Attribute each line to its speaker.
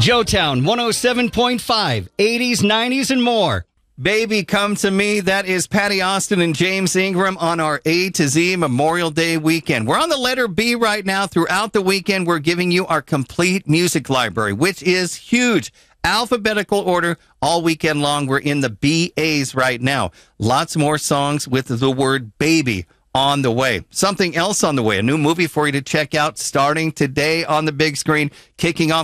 Speaker 1: Joetown 107.5, 80s, 90s, and more.
Speaker 2: Baby, Come to Me. That is Patty Austin and James Ingram on our A to Z Memorial Day weekend. We're on the letter B right now. Throughout the weekend, we're giving you our complete music library, which is huge. Alphabetical order all weekend long. We're in the BAs right now. Lots more songs with the word baby on the way. Something else on the way. A new movie for you to check out starting today on the big screen, kicking off